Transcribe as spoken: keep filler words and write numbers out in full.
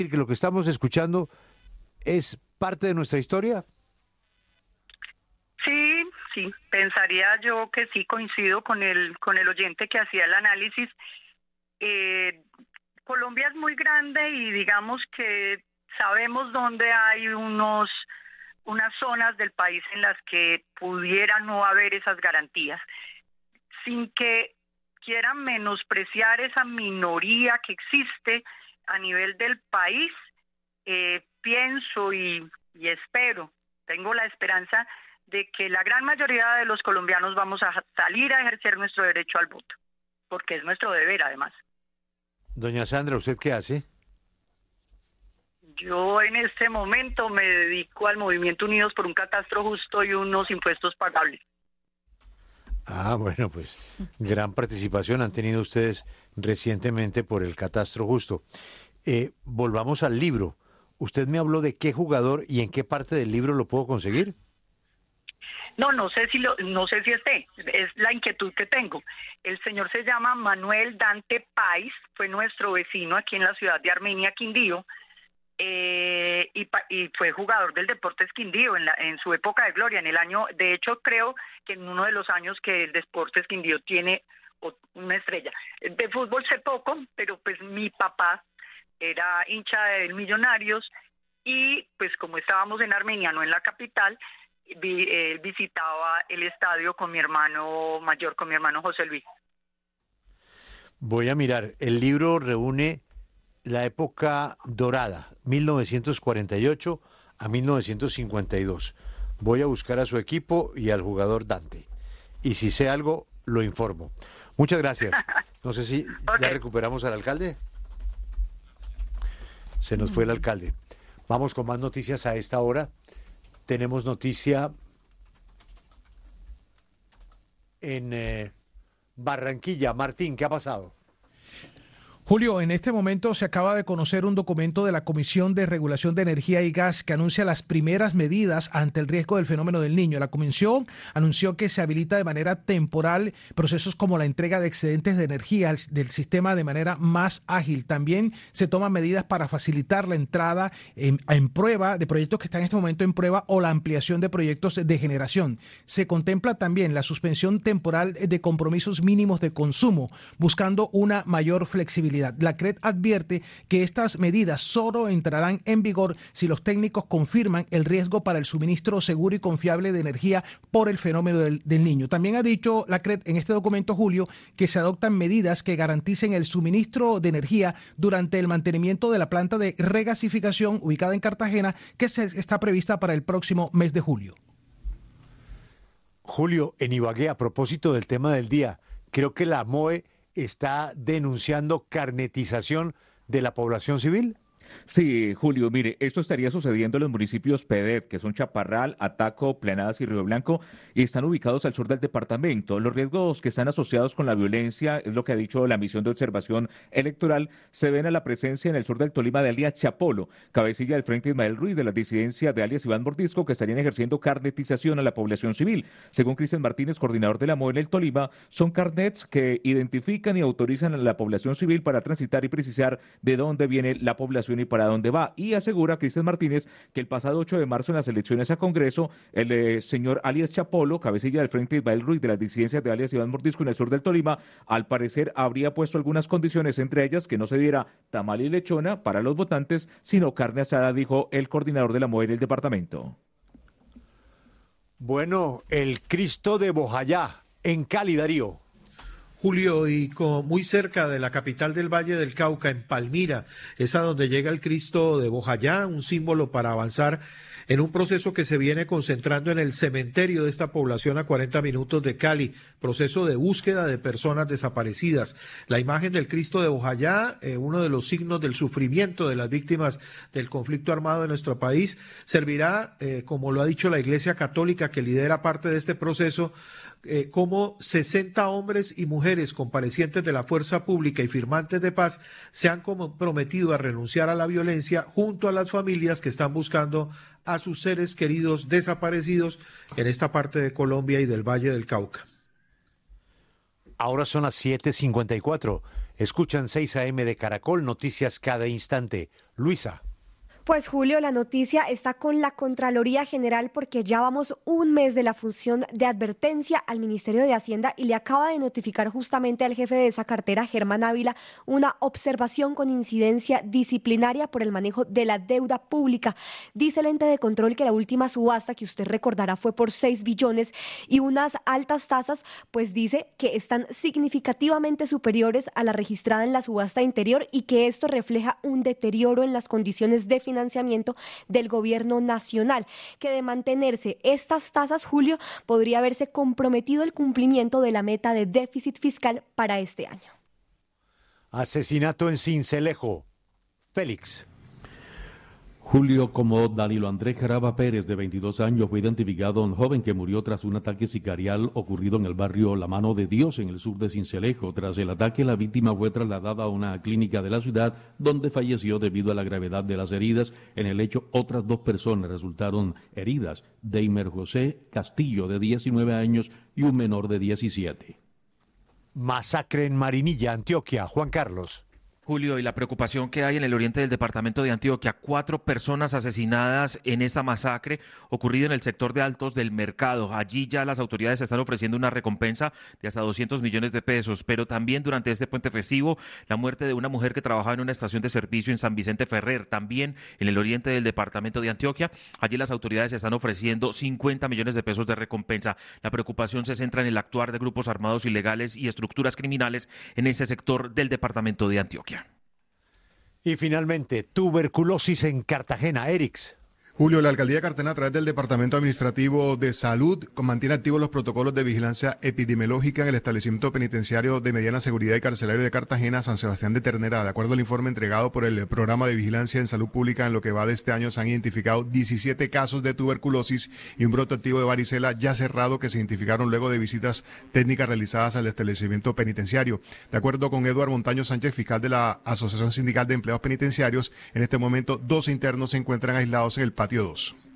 que lo que estamos escuchando es parte de nuestra historia? Sí, sí, pensaría yo que sí, coincido con el con el oyente que hacía el análisis. Eh, Colombia es muy grande y digamos que sabemos dónde hay unos unas zonas del país en las que pudiera no haber esas garantías, sin que quieran menospreciar esa minoría que existe a nivel del país. Eh, pienso y, y espero, tengo la esperanza de que la gran mayoría de los colombianos vamos a salir a ejercer nuestro derecho al voto, porque es nuestro deber además. Doña Sandra, ¿usted qué hace? Yo en este momento me dedico al Movimiento Unidos por un Catastro Justo y unos impuestos pagables. Ah, bueno, pues gran participación han tenido ustedes recientemente por el Catastro Justo. Eh, volvamos al libro. Usted me habló de qué jugador y en qué parte del libro lo puedo conseguir. No, no sé si lo, no sé si esté, es la inquietud que tengo. El señor se llama Manuel Dante Páez, fue nuestro vecino aquí en la ciudad de Armenia, Quindío, eh, y, y fue jugador del Deportes Quindío en, la, en su época de gloria, en el año, de hecho creo que en uno de los años que el Deportes Quindío tiene una estrella. De fútbol sé poco, pero pues mi papá era hincha de Millonarios y pues como estábamos en Armenia, no en la capital, vi, eh, visitaba el estadio con mi hermano mayor, con mi hermano José Luis. Voy a mirar, el libro reúne la época dorada, mil novecientos cuarenta y ocho a mil novecientos cincuenta y dos. Voy a buscar a su equipo y al jugador Dante. Y si sé algo, lo informo. Muchas gracias. No sé si okay. Ya recuperamos al alcalde. Se nos fue el alcalde. Vamos con más noticias a esta hora. Tenemos noticia en eh, Barranquilla. Martín, ¿qué ha pasado? Julio, en este momento se acaba de conocer un documento de la Comisión de Regulación de Energía y Gas que anuncia las primeras medidas ante el riesgo del fenómeno del Niño. La Comisión anunció que se habilita de manera temporal procesos como la entrega de excedentes de energía del sistema de manera más ágil. También se toman medidas para facilitar la entrada en, en prueba de proyectos que están en este momento en prueba o la ampliación de proyectos de generación. Se contempla también la suspensión temporal de compromisos mínimos de consumo, buscando una mayor flexibilidad. La C R E D advierte que estas medidas solo entrarán en vigor si los técnicos confirman el riesgo para el suministro seguro y confiable de energía por el fenómeno del, del Niño. También ha dicho la C R E D en este documento, Julio, que se adoptan medidas que garanticen el suministro de energía durante el mantenimiento de la planta de regasificación ubicada en Cartagena, que se, está prevista para el próximo mes de julio. Julio, en Ibagué, a propósito del tema del día, creo que la M O E está denunciando carnetización de la población civil. Sí, Julio, mire, esto estaría sucediendo en los municipios P D E T, que son Chaparral, Ataco, Planadas y Río Blanco, y están ubicados al sur del departamento. Los riesgos que están asociados con la violencia, es lo que ha dicho la misión de observación electoral, se ven a la presencia en el sur del Tolima de alias Chapolo, cabecilla del Frente Ismael Ruiz, de la disidencia de alias Iván Mordisco, que estarían ejerciendo carnetización a la población civil. Según Cristian Martínez, coordinador de la M O E en el Tolima, son carnets que identifican y autorizan a la población civil para transitar y precisar de dónde viene la población y para dónde va. Y asegura Cristian Martínez que el pasado ocho de marzo en las elecciones a Congreso, el eh, señor alias Chapolo, cabecilla del Frente Ismael Ruiz de las disidencias de alias Iván Mordisco en el sur del Tolima, al parecer habría puesto algunas condiciones, entre ellas que no se diera tamal y lechona para los votantes, sino carne asada, dijo el coordinador de la M O E en el departamento. Bueno, el Cristo de Bojayá, en Cali, Darío. Julio, y como muy cerca de la capital del Valle del Cauca, en Palmira, es a donde llega el Cristo de Bojayá, un símbolo para avanzar en un proceso que se viene concentrando en el cementerio de esta población a cuarenta minutos de Cali, proceso de búsqueda de personas desaparecidas. La imagen del Cristo de Bojayá, eh, uno de los signos del sufrimiento de las víctimas del conflicto armado en nuestro país, servirá, eh, como lo ha dicho la Iglesia Católica, que lidera parte de este proceso, Eh, como sesenta hombres y mujeres comparecientes de la fuerza pública y firmantes de paz se han comprometido a renunciar a la violencia junto a las familias que están buscando a sus seres queridos desaparecidos en esta parte de Colombia y del Valle del Cauca. Ahora son las siete cincuenta y cuatro. Escuchan seis a eme de Caracol, noticias cada instante. Luisa. Pues Julio, la noticia está con la Contraloría General porque ya vamos un mes de la función de advertencia al Ministerio de Hacienda y le acaba de notificar justamente al jefe de esa cartera, Germán Ávila, una observación con incidencia disciplinaria por el manejo de la deuda pública. Dice el ente de control que la última subasta, que usted recordará, fue por seis billones y unas altas tasas, pues dice que están significativamente superiores a la registrada en la subasta anterior y que esto refleja un deterioro en las condiciones de financiamiento del gobierno nacional, que de mantenerse estas tasas, Julio, podría haberse comprometido el cumplimiento de la meta de déficit fiscal para este año. Asesinato en Sincelejo. Félix. Julio, como Danilo Andrés Jaraba Pérez, de veintidós años, fue identificado un joven que murió tras un ataque sicarial ocurrido en el barrio La Mano de Dios, en el sur de Sincelejo. Tras el ataque, la víctima fue trasladada a una clínica de la ciudad, donde falleció debido a la gravedad de las heridas. En el hecho, otras dos personas resultaron heridas: Deimer José Castillo, de diecinueve años, y un menor de diecisiete. Masacre en Marinilla, Antioquia. Juan Carlos. Julio, y la preocupación que hay en el oriente del departamento de Antioquia, cuatro personas asesinadas en esta masacre ocurrida en el sector de Altos del Mercado. Allí ya las autoridades están ofreciendo una recompensa de hasta doscientos millones de pesos, pero también durante este puente festivo, la muerte de una mujer que trabajaba en una estación de servicio en San Vicente Ferrer, también en el oriente del departamento de Antioquia. Allí las autoridades están ofreciendo cincuenta millones de pesos de recompensa. La preocupación se centra en el actuar de grupos armados ilegales y estructuras criminales en ese sector del departamento de Antioquia. Y finalmente, tuberculosis en Cartagena. Erix. Julio, la Alcaldía de Cartagena, a través del Departamento Administrativo de Salud, mantiene activos los protocolos de vigilancia epidemiológica en el establecimiento penitenciario de mediana seguridad y carcelario de Cartagena, San Sebastián de Ternera. De acuerdo al informe entregado por el Programa de Vigilancia en Salud Pública, en lo que va de este año se han identificado diecisiete casos de tuberculosis y un brote activo de varicela ya cerrado, que se identificaron luego de visitas técnicas realizadas al establecimiento penitenciario. De acuerdo con Eduardo Montaño Sánchez, fiscal de la Asociación Sindical de Empleados Penitenciarios, en este momento doce internos se encuentran aislados en el patio dos.